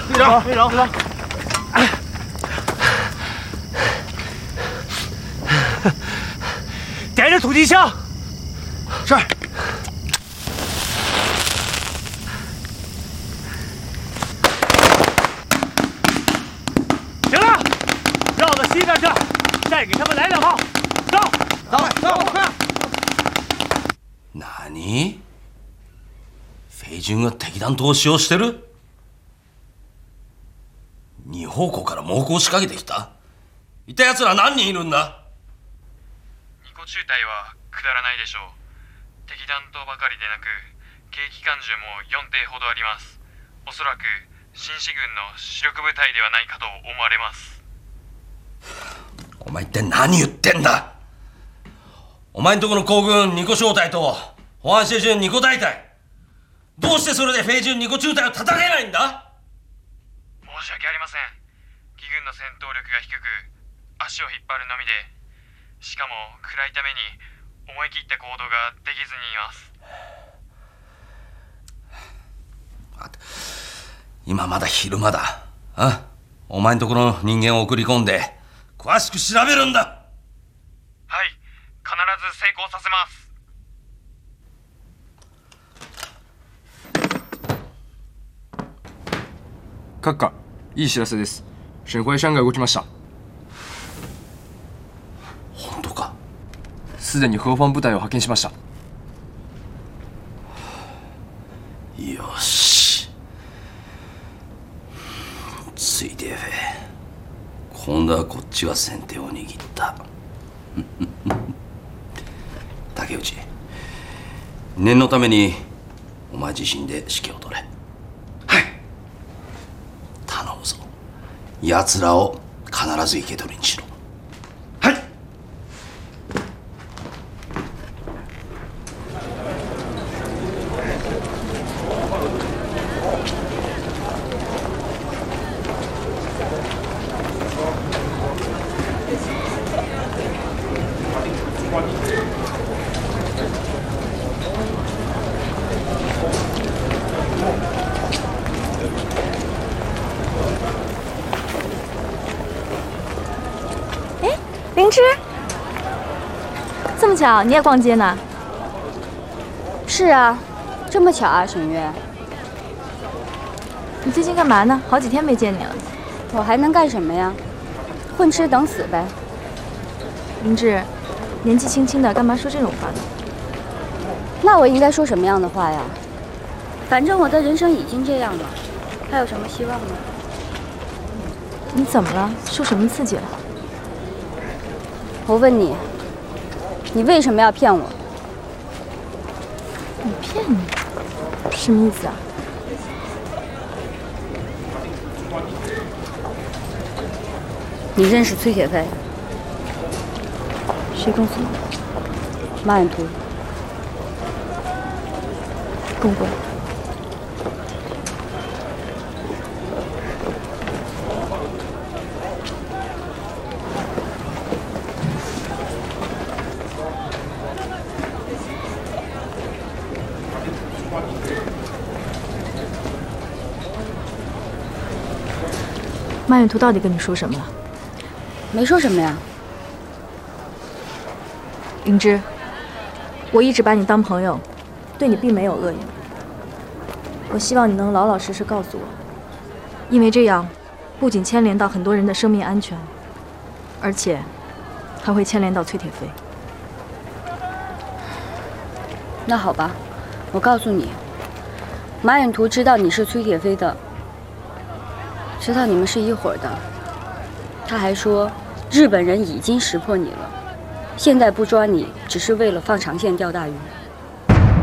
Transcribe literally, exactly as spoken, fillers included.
队长，队长，队长。点着突击枪。是。行了，绕到西边去，再给他们来两炮。走，走，走，快！ 何？匪軍が敵弾投資をしてる？二方向から猛攻を仕掛けてきた？いた奴ら何人いるんだ？ 二個中隊はくだらないでしょう。敵弾頭ばかりでなく軽機関銃もよん艇ほどあります。おそらく新四軍の主力部隊ではないかと思われます。 お前一体何言ってんだ？お前んとこの皇軍二個小隊と保安支軍二個大隊、どうしてそれでフェイジュン二個中隊を叩けないんだ？ 申し訳ありません。義軍の戦闘力が低く足を引っ張るのみで、しかも暗いために思い切った行動ができずにいます。 今まだ昼間だ。あ、お前んところの人間を送り込んで詳しく調べるんだ。 はい、必ず成功させます。 閣下、いい知らせです。沈回山が動きました。 本当か？ すでにフォーファン部隊を派遣しました。 よし。ついてフェ、今度はこっちが先手を握った。竹内、念のためにお前自身で指揮を取れ。はい。頼むぞ。奴らを必ず生け捕りにしろ。はい。 灵芝，这么巧，你也逛街呢？ 是啊，这么巧啊，沈月。 你最近干嘛呢？好几天没见你了。 我还能干什么呀？混吃等死呗。 灵芝，年纪轻轻的，干嘛说这种话呢？ 那我应该说什么样的话呀？反正我的人生已经这样了，还有什么希望呢？ 你怎么了？受什么刺激了？ 我问你，你为什么要骗我？ 我骗你？什么意思啊？ 你认识崔铁飞？ 谁告诉你？ 马远图。 跟我过来。马远图到底跟你说什么了？ 没说什么呀。 灵芝，我一直把你当朋友，对你并没有恶意。我希望你能老老实实告诉我，因为这样不仅牵连到很多人的生命安全，而且还会牵连到崔铁飞。 那好吧，我告诉你，马远图知道你是崔铁飞的。知道你们是一伙的，他还说日本人已经识破你了，现在不抓你只是为了放长线钓大鱼。